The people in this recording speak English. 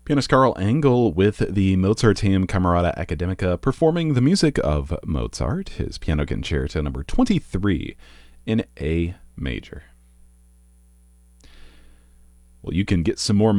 Pianist Carl Engel with the Mozarteum Camerata Academica performing the music of Mozart, his Piano Concerto number 23 in A major. Well, you can get some more